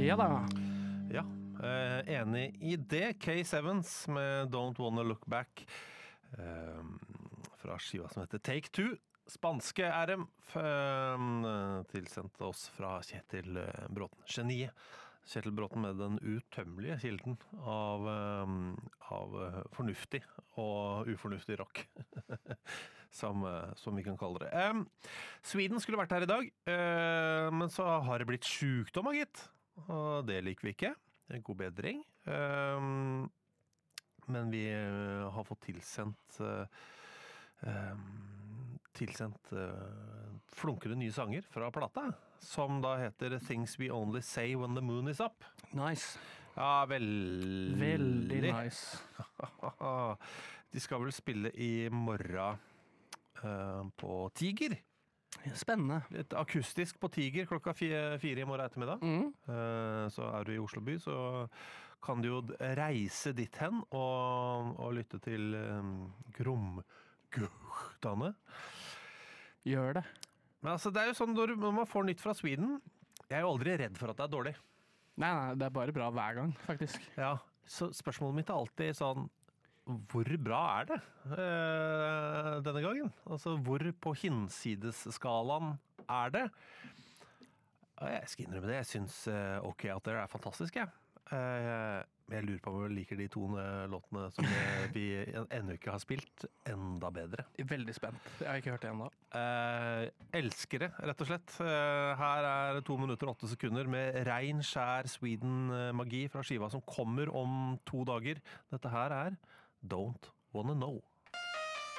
Ja da. Ja, enig i det. K7s med Don't Wanna Look Back fra skiva som heter Take Two. Spanske RM tilsendt oss fra Kjetil Bråten. Geniet. Kjetil Bråten med den utømmelige kilden av fornuftig og ufornuftig rock, som vi kan kalle det. Sweden skulle vært her i dag, men så har det blitt sykdom, gitt. Og det liker vi ikke. God bedring. Men vi har fått tilsendt flunkende nye sanger fra plata, som da heter Things We Only Say When The Moon Is Up. Nice. Ja, veldig nice. De skal vel spille i morgen på Tiger. Spennende. Litt akustisk på Tiger klokka 4 i morgen ettermiddag. Så er du i Oslo by, så kan du jo reise dit hen og lytte til Gromguttane. Gjør det. Men altså, det er jo sånn når man får nytt fra Sweden, jeg er jo aldri redd for at det er dårlig. Nei, det er bare bra hver gang, faktisk. Ja, så spørsmålet mitt er alltid sånn, hvor bra er det denne gangen? Altså, hvor på hinsidesskalaen er det? Jeg skal innrømme det, jeg synes OK Out There er fantastisk, jeg. Jeg lurer på om jeg liker de to låtene som vi ennå ikke har spilt enda bedre. Veldig spent. Jeg har ikke hørt det ennå. Elsker det, rett og slett. Her er 2 minutter og 8 sekunder med rein, skjær Sweden-magi fra skiva som kommer om 2 dager. Dette her er Don't Wanna Know.